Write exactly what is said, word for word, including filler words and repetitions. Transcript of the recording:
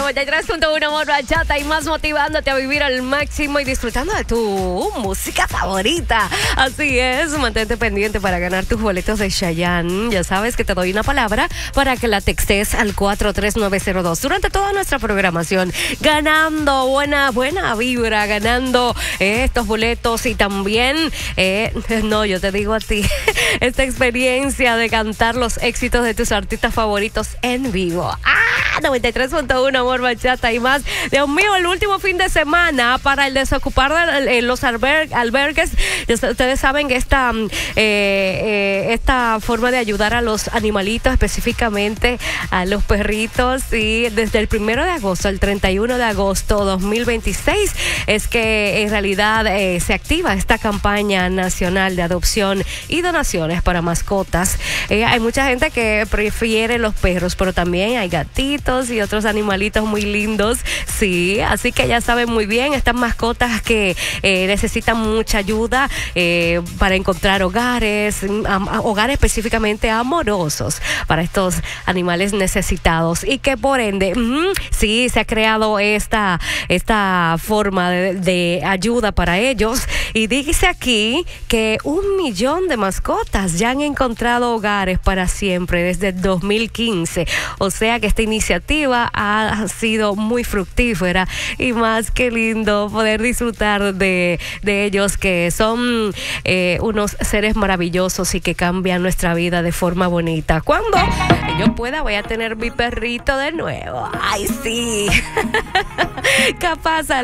noventa y tres punto uno Amor Bachata y más, motivándote a vivir al máximo y disfrutando de tu música favorita. Así es, mantente pendiente para ganar tus boletos de Chayanne. Ya sabes que te doy una palabra para que la textes al cuatro tres nueve cero dos durante toda nuestra programación. Ganando buena, buena vibra, ganando eh, estos boletos y también, eh, no, yo te digo a ti, esta experiencia de cantar los éxitos de tus artistas favoritos en vivo. ¡Ah! noventa y tres punto uno Amor Bachata y más. Dios mío, el último fin de semana para el desocupar de los alber albergues. Ustedes saben que esta, eh, eh, esta forma de ayudar a los animalitos, específicamente a los perritos, y desde el primero de agosto al treinta y uno de agosto dos mil veintiséis es que en realidad eh, se activa esta campaña nacional de adopción y donaciones para mascotas. Eh, hay mucha gente que prefiere los perros, pero también hay gatitos y otros animalitos muy lindos, sí, así que ya saben muy bien, estas mascotas que eh, necesitan mucha ayuda eh, para encontrar hogares, am, hogares específicamente amorosos para estos animales necesitados, y que por ende, mmm, sí, se ha creado esta, esta forma de, de ayuda para ellos, y dice aquí que un millón de mascotas ya han encontrado hogares para siempre desde el dos mil quince, o sea que esta iniciativa ha sido muy fructífera, y más que lindo poder disfrutar de, de ellos, que son eh, unos seres maravillosos y que cambian nuestra vida de forma bonita. Cuando yo pueda voy a tener mi perrito de nuevo. ¡Ay, sí! Capaz